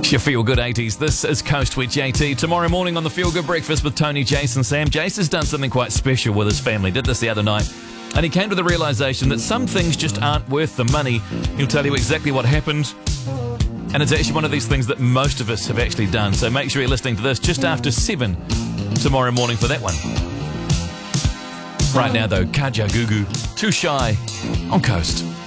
It's your Feel Good 80s. This is Coast with JT. Tomorrow morning on the Feel Good Breakfast with Tony, Jason, Sam. Jace has done something quite special with his family. Did this the other night. And he came to the realisation that some things just aren't worth the money. He'll tell you exactly what happened. And it's actually one of these things that most of us have actually done. So make sure you're listening to this just after 7 tomorrow morning for that one. Right now, though, Kaja Gugu, Too Shy on Coast.